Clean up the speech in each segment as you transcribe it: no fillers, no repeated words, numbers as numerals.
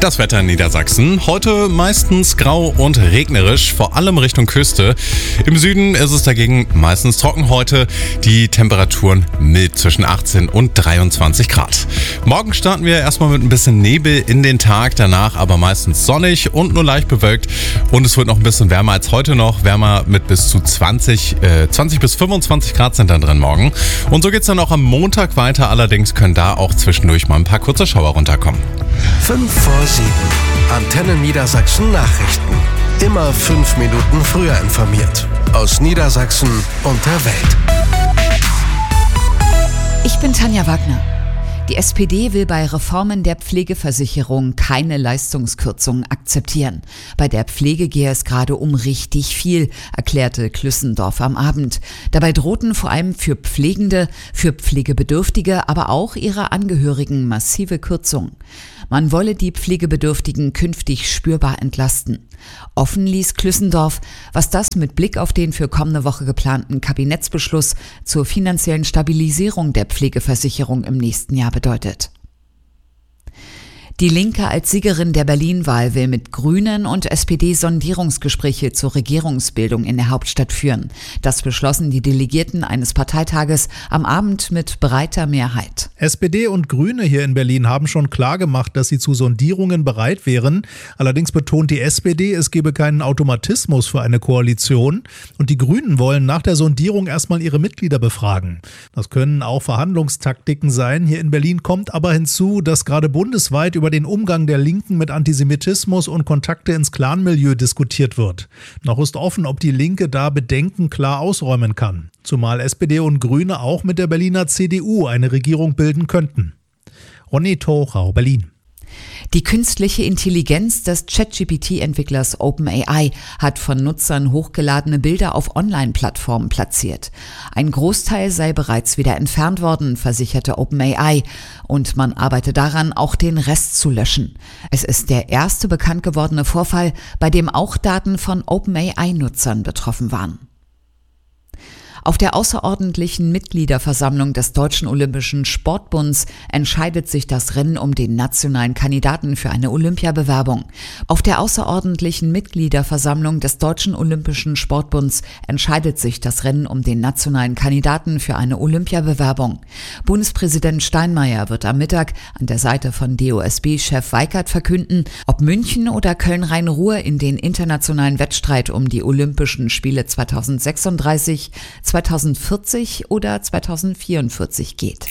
Das Wetter in Niedersachsen. Heute meistens grau und regnerisch, vor allem Richtung Küste. Im Süden ist es dagegen meistens trocken heute. Die Temperaturen mild zwischen 18 und 23 Grad. Morgen starten wir erstmal mit ein bisschen Nebel in den Tag, danach aber meistens sonnig und nur leicht bewölkt. Und es wird noch ein bisschen wärmer als heute noch. Wärmer mit bis zu 20 bis 25 Grad sind dann drin morgen. Und so geht es dann auch am Montag weiter. Allerdings können da auch zwischendurch mal ein paar kurze Schauer runterkommen. 5 vor 7. Antenne Niedersachsen Nachrichten. Immer 5 Minuten früher informiert. Aus Niedersachsen und der Welt. Ich bin Tanja Wagner. Die SPD will bei Reformen der Pflegeversicherung keine Leistungskürzungen akzeptieren. Bei der Pflege gehe es gerade um richtig viel, erklärte Klüssendorf am Abend. Dabei drohten vor allem für Pflegende, für Pflegebedürftige, aber auch ihre Angehörigen massive Kürzungen. Man wolle die Pflegebedürftigen künftig spürbar entlasten. Offen ließ Klüssendorf, was das mit Blick auf den für kommende Woche geplanten Kabinettsbeschluss zur finanziellen Stabilisierung der Pflegeversicherung im nächsten Jahr bedeutet. Die Linke als Siegerin der Berlin-Wahl will mit Grünen und SPD Sondierungsgespräche zur Regierungsbildung in der Hauptstadt führen. Das beschlossen die Delegierten eines Parteitages am Abend mit breiter Mehrheit. SPD und Grüne hier in Berlin haben schon klargemacht, dass sie zu Sondierungen bereit wären. Allerdings betont die SPD, es gebe keinen Automatismus für eine Koalition. Und die Grünen wollen nach der Sondierung erstmal ihre Mitglieder befragen. Das können auch Verhandlungstaktiken sein. Hier in Berlin kommt aber hinzu, dass gerade bundesweit über den Umgang der Linken mit Antisemitismus und Kontakte ins Clanmilieu diskutiert wird. Noch ist offen, ob die Linke da Bedenken klar ausräumen kann. Zumal SPD und Grüne auch mit der Berliner CDU eine Regierung bilden könnten. Ronny Thorau, Berlin. Die künstliche Intelligenz des ChatGPT-Entwicklers OpenAI hat von Nutzern hochgeladene Bilder auf Online-Plattformen platziert. Ein Großteil sei bereits wieder entfernt worden, versicherte OpenAI, und man arbeite daran, auch den Rest zu löschen. Es ist der erste bekannt gewordene Vorfall, bei dem auch Daten von OpenAI-Nutzern betroffen waren. Auf der außerordentlichen Mitgliederversammlung des Deutschen Olympischen Sportbunds entscheidet sich das Rennen um den nationalen Kandidaten für eine Olympiabewerbung. Auf der außerordentlichen Mitgliederversammlung des Deutschen Olympischen Sportbunds entscheidet sich das Rennen um den nationalen Kandidaten für eine Olympiabewerbung. Bundespräsident Steinmeier wird am Mittag an der Seite von DOSB-Chef Weikert verkünden, ob München oder Köln-Rhein-Ruhr in den internationalen Wettstreit um die Olympischen Spiele 2036, 2040 oder 2044 geht.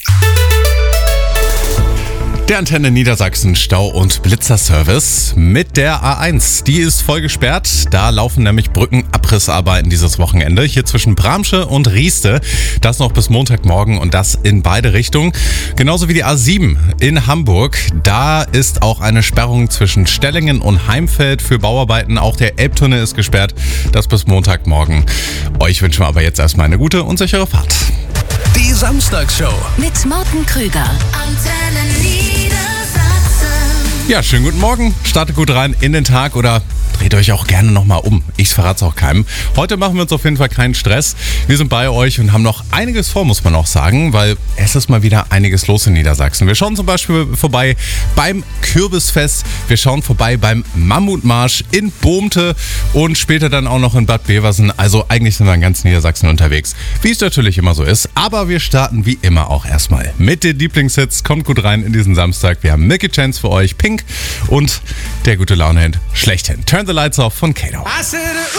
Der Antenne Niedersachsen Stau- und Blitzerservice mit der A1. Die ist voll gesperrt. Da laufen nämlich Brückenabrissarbeiten dieses Wochenende. Hier zwischen Bramsche und Rieste. Das noch bis Montagmorgen und das in beide Richtungen. Genauso wie die A7 in Hamburg. Da ist auch eine Sperrung zwischen Stellingen und Heimfeld für Bauarbeiten. Auch der Elbtunnel ist gesperrt. Das bis Montagmorgen. Euch wünschen wir aber jetzt erstmal eine gute und sichere Fahrt. Die Samstagsshow mit Morten Krüger. Antenne Niedersachsen. Ja, schönen guten Morgen. Startet gut rein in den Tag oder dreht euch auch gerne nochmal um. Ich verrate es auch keinem. Heute machen wir uns auf jeden Fall keinen Stress. Wir sind bei euch und haben noch einiges vor, muss man auch sagen, weil es ist mal wieder einiges los in Niedersachsen. Wir schauen zum Beispiel vorbei beim Kürbisfest. Wir schauen vorbei beim Mammutmarsch in Bohmte und später dann auch noch in Bad Beversen. Also eigentlich sind wir in ganz Niedersachsen unterwegs, wie es natürlich immer so ist. Aber wir starten wie immer auch erstmal mit den Lieblingshits. Kommt gut rein in diesen Samstag. Wir haben Milky Chance für euch, Pink und der gute Laune-Hit schlechthin. Turn the Lights Off von Kato.